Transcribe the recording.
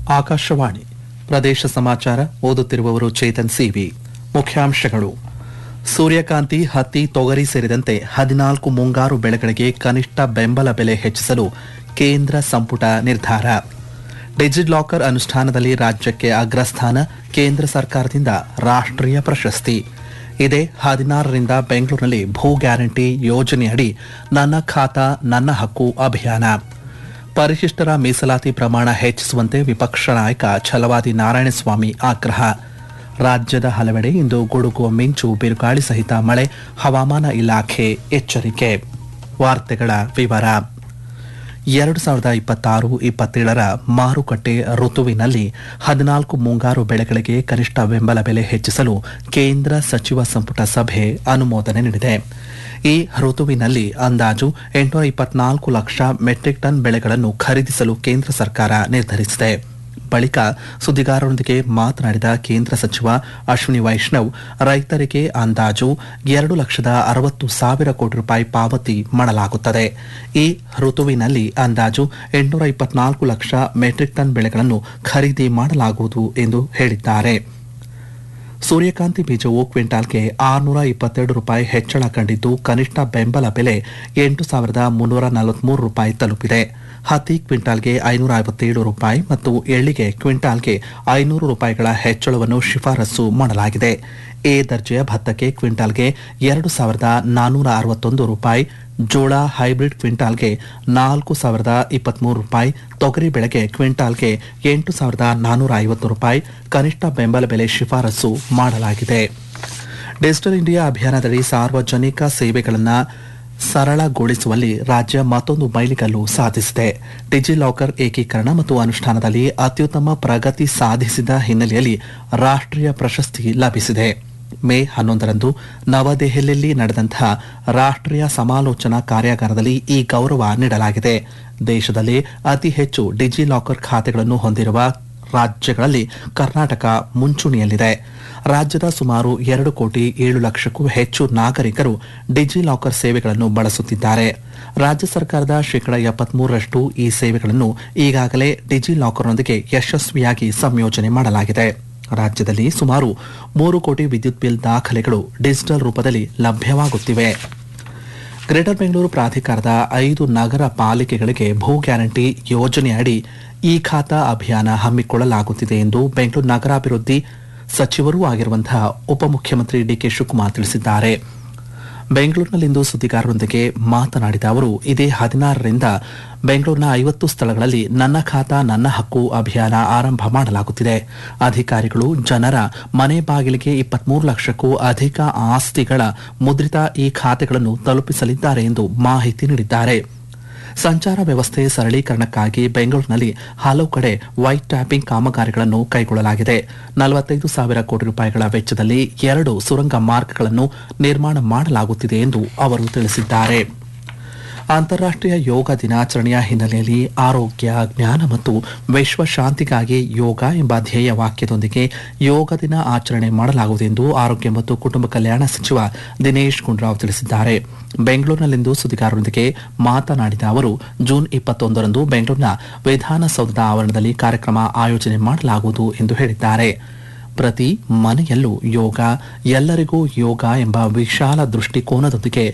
ಆಕಾಶವಾಣಿ ಪ್ರದೇಶ ಸಮಾಚಾರ ಓದುತ್ತಿರುವವರು ಚೇತನ್ ಸಿವಿ. ಮುಖ್ಯಾಂಶಗಳು: ಸೂರ್ಯಕಾಂತಿ, ಹತ್ತಿ, ತೊಗರಿ ಸೇರಿದಂತೆ 14 ಮುಂಗಾರು ಬೆಳೆಗಳಿಗೆ ಕನಿಷ್ಠ ಬೆಂಬಲ ಬೆಲೆ ಹೆಚ್ಚಿಸಲು ಕೇಂದ್ರ ಸಂಪುಟ ನಿರ್ಧಾರ. ಡಿಜಿಲಾಕರ್ ಅನುಷ್ಠಾನದಲ್ಲಿ ರಾಜ್ಯಕ್ಕೆ ಅಗ್ರಸ್ಥಾನ, ಕೇಂದ್ರ ಸರ್ಕಾರದಿಂದ ರಾಷ್ಟ್ರೀಯ ಪ್ರಶಸ್ತಿ. ಇದೇ 16ರಿಂದ ಬೆಂಗಳೂರಿನಲ್ಲಿ ಭೂ ಗ್ಯಾರಂಟಿ ಯೋಜನೆಯಡಿ ನನ್ನ ಖಾತಾ ನನ್ನ ಹಕ್ಕು ಅಭಿಯಾನ. ಪರಿಶಿಷ್ಟರ ಮೀಸಲಾತಿ ಪ್ರಮಾಣ ಹೆಚ್ಚಿಸುವಂತೆ ವಿಪಕ್ಷ ನಾಯಕ ಛಲವಾದಿ ನಾರಾಯಣಸ್ವಾಮಿ ಆಗ್ರಹ. ರಾಜ್ಯದ ಹಲವೆಡೆ ಇಂದು ಗುಡುಗು ಮಿಂಚು, ಬಿರುಗಾಳಿ ಸಹಿತ ಮಳೆ, ಹವಾಮಾನ ಇಲಾಖೆ ಎಚ್ಚರಿಕೆ. ವಾರ್ತೆಗಳ ವಿವರ. 2026-27ರ ಮಾರುಕಟ್ಟೆ ಋತುವಿನಲ್ಲಿ 14 ಮುಂಗಾರು ಬೆಳೆಗಳಿಗೆ ಕನಿಷ್ಠ ಬೆಂಬಲ ಬೆಲೆ ಹೆಚ್ಚಿಸಲು ಕೇಂದ್ರ ಸಚಿವ ಸಂಪುಟ ಸಭೆ ಅನುಮೋದನೆ ನೀಡಿದೆ. ಈ ಋತುವಿನಲ್ಲಿ ಅಂದಾಜು 824 ಲಕ್ಷ ಮೆಟ್ರಿಕ್ ಟನ್ ಬೆಳೆಗಳನ್ನು ಖರೀದಿಸಲು ಕೇಂದ್ರ ಸರ್ಕಾರ ನಿರ್ಧರಿಸಿದೆ. ಬಳಿಕ ಸುದ್ದಿಗಾರರೊಂದಿಗೆ ಮಾತನಾಡಿದ ಕೇಂದ್ರ ಸಚಿವ ಅಶ್ವಿನಿ ವೈಷ್ಣವ್, ರೈತರಿಗೆ ಅಂದಾಜು 2,60,000 ಕೋಟಿ ರೂಪಾಯಿ ಪಾವತಿ ಮಾಡಲಾಗುತ್ತದೆ. ಈ ಋತುವಿನಲ್ಲಿ ಅಂದಾಜು 824 ಲಕ್ಷ ಮೆಟ್ರಿಕ್ ಟನ್ ಬೆಳೆಗಳನ್ನು ಖರೀದಿ ಮಾಡಲಾಗುವುದು ಎಂದು ಹೇಳಿದ್ದಾರೆ. ಸೂರ್ಯಕಾಂತಿ ಬೀಜವು ಕ್ವಿಂಟಾಲ್ಗೆ 622 ರೂಪಾಯಿ ಹೆಚ್ಚಳ ಕಂಡಿದ್ದು, ಕನಿಷ್ಠ ಬೆಂಬಲ ಬೆಲೆ 8,343 ರೂಪಾಯಿ ತಲುಪಿದೆ. ಹತ್ತಿ ಕ್ವಿಂಟಾಲ್ಗೆ 557 ರೂಪಾಯಿ ಮತ್ತು ಎಳ್ಳಿಗೆ ಕ್ವಿಂಟಾಲ್ಗೆ 500 ರೂಪಾಯಿಗಳ ಹೆಚ್ಚಳವನ್ನು ಶಿಫಾರಸು ಮಾಡಲಾಗಿದೆ. ಎ ದರ್ಜೆಯ ಭತ್ತಕ್ಕೆ ಕ್ವಿಂಟಾಲ್ಗೆ 2,461 ರೂಪಾಯಿ, ಜೋಳ ಹೈಬ್ರಿಡ್ ಕ್ವಿಂಟಾಲ್ಗೆ 4,023 ರೂಪಾಯಿ, ತೊಗರಿ ಬೆಳೆಗೆ ಕ್ವಿಂಟಾಲ್ಗೆ 8,450 ರೂಪಾಯಿ ಕನಿಷ್ಠ ಬೆಂಬಲ ಬೆಲೆ ಶಿಫಾರಸು ಮಾಡಲಾಗಿದೆ. ಡಿಜಿಟಲ್ ಇಂಡಿಯಾ ಅಭಿಯಾನದಡಿ ಸಾರ್ವಜನಿಕ ಸೇವೆಗಳನ್ನು ಸರಳಗೊಳಿಸುವಲ್ಲಿ ರಾಜ್ಯ ಮತ್ತೊಂದು ಮೈಲಿಗಲ್ಲು ಸಾಧಿಸಿದೆ. ಡಿಜಿಲಾಕರ್ ಏಕೀಕರಣ ಮತ್ತು ಅನುಷ್ಠಾನದಲ್ಲಿ ಅತ್ಯುತ್ತಮ ಪ್ರಗತಿ ಸಾಧಿಸಿದ ಹಿನ್ನೆಲೆಯಲ್ಲಿ ರಾಷ್ಟ್ರೀಯ ಪ್ರಶಸ್ತಿ ಲಭಿಸಿದೆ. ಮೇ 11ರಂದು ನವದೆಹಲಿಯಲ್ಲಿ ನಡೆದಂತಹ ರಾಷ್ಟ್ರೀಯ ಸಮಾಲೋಚನಾ ಕಾರ್ಯಾಗಾರದಲ್ಲಿ ಈ ಗೌರವ ನೀಡಲಾಗಿದೆ. ದೇಶದಲ್ಲಿ ಅತಿ ಹೆಚ್ಚು ಡಿಜಿಲಾಕರ್ ಖಾತೆಗಳನ್ನು ಹೊಂದಿರುವ ರಾಜ್ಯಗಳಲ್ಲಿ ಕರ್ನಾಟಕ ಮುಂಚೂಣಿಯಲ್ಲಿದೆ. ರಾಜ್ಯದ ಸುಮಾರು 2,07,00,000ಕ್ಕೂ ಹೆಚ್ಚು ನಾಗರಿಕರು ಡಿಜಿಲಾಕರ್ ಸೇವೆಗಳನ್ನು ಬಳಸುತ್ತಿದ್ದಾರೆ. ರಾಜ್ಯ ಸರ್ಕಾರದ 73% ಈ ಸೇವೆಗಳನ್ನು ಈಗಾಗಲೇ ಡಿಜಿಲಾಕರ್ನೊಂದಿಗೆ ಯಶಸ್ವಿಯಾಗಿ ಸಂಯೋಜನೆ ಮಾಡಲಾಗಿದೆ. ರಾಜ್ಯದಲ್ಲಿ ಸುಮಾರು 3 ಕೋಟಿ ವಿದ್ಯುತ್ ಬಿಲ್ ದಾಖಲೆಗಳು ಡಿಜಿಟಲ್ ರೂಪದಲ್ಲಿ ಲಭ್ಯವಾಗುತ್ತಿವೆ. ಗ್ರೇಟರ್ ಬೆಂಗಳೂರು ಪ್ರಾಧಿಕಾರದ 5 ನಗರ ಪಾಲಿಕೆಗಳಿಗೆ ಭೂ ಗ್ಯಾರಂಟಿ ಯೋಜನೆಯಡಿ ಈ ಖಾತಾ ಅಭಿಯಾನ ಹಮ್ಮಿಕೊಳ್ಳಲಾಗುತ್ತಿದೆ ಎಂದು ಬೆಂಗಳೂರು ನಗರಾಭಿವೃದ್ಧಿ ಸಚಿವರೂ ಆಗಿರುವಂತಹ ಉಪಮುಖ್ಯಮಂತ್ರಿ ಡಿಕೆ ಶಿವಕುಮಾರ್ ತಿಳಿಸಿದ್ದಾರೆ. ಬೆಂಗಳೂರಿನಲ್ಲಿಂದು ಸುದ್ದಿಗಾರರೊಂದಿಗೆ ಮಾತನಾಡಿದ ಅವರು, ಇದೇ 16ರಿಂದ ಬೆಂಗಳೂರಿನ 50 ಸ್ಥಳಗಳಲ್ಲಿ ನನ್ನ ಖಾತಾ ನನ್ನ ಹಕ್ಕು ಅಭಿಯಾನ ಆರಂಭ ಮಾಡಲಾಗುತ್ತಿದೆ. ಅಧಿಕಾರಿಗಳು ಜನರ ಮನೆ ಬಾಗಿಲಿಗೆ 23 ಲಕ್ಷಕ್ಕೂ ಅಧಿಕ ಆಸ್ತಿಗಳ ಮುದ್ರಿತ ಈ ಖಾತೆಗಳನ್ನು ತಲುಪಿಸಲಿದ್ದಾರೆ ಎಂದು ಮಾಹಿತಿ ನೀಡಿದ್ದಾರೆ. ಸಂಚಾರ ವ್ಯವಸ್ಥೆ ಸರಳೀಕರಣಕ್ಕಾಗಿ ಬೆಂಗಳೂರಿನಲ್ಲಿ ಹಲವು ಕಡೆ ವೈಟ್ ಟ್ಯಾಪಿಂಗ್ ಕಾಮಗಾರಿಗಳನ್ನು ಕೈಗೊಳ್ಳಲಾಗಿದೆ. 45,000 ಕೋಟಿ ರೂಪಾಯಿಗಳ ವೆಚ್ಚದಲ್ಲಿ 2 ಸುರಂಗ ಮಾರ್ಗಗಳನ್ನು ನಿರ್ಮಾಣ ಮಾಡಲಾಗುತ್ತಿದೆ ಎಂದು ಅವರು ತಿಳಿಸಿದ್ದಾರೆ. ಅಂತಾರಾಷ್ಟ್ರೀಯ ಯೋಗ ದಿನಾಚರಣೆಯ ಹಿನ್ನೆಲೆಯಲ್ಲಿ ಆರೋಗ್ಯ, ಜ್ಞಾನ ಮತ್ತು ವಿಶ್ವ ಶಾಂತಿಗಾಗಿ ಯೋಗ ಎಂಬ ಧ್ಯೇಯ ವಾಕ್ಯದೊಂದಿಗೆ ಯೋಗ ದಿನ ಆಚರಣೆ ಮಾಡಲಾಗುವುದು ಎಂದು ಆರೋಗ್ಯ ಮತ್ತು ಕುಟುಂಬ ಕಲ್ಯಾಣ ಸಚಿವ ದಿನೇಶ್ ಗುಂಡೂರಾವ್ ತಿಳಿಸಿದ್ದಾರೆ. ಬೆಂಗಳೂರಿನಲ್ಲಿಂದು ಸುದ್ದಿಗಾರರೊಂದಿಗೆ ಮಾತನಾಡಿದ ಅವರು, ಜೂನ್ 21ರಂದು ಬೆಂಗಳೂರಿನ ವಿಧಾನಸೌಧದ ಆವರಣದಲ್ಲಿ ಕಾರ್ಯಕ್ರಮ ಆಯೋಜನೆ ಮಾಡಲಾಗುವುದು ಎಂದು ಹೇಳಿದ್ದಾರೆ. ಪ್ರತಿ ಮನೆಯಲ್ಲೂ ಯೋಗ, ಎಲ್ಲರಿಗೂ ಯೋಗ ಎಂಬ ವಿಶಾಲ ದೃಷ್ಟಿಕೋನದೊಂದಿಗೆ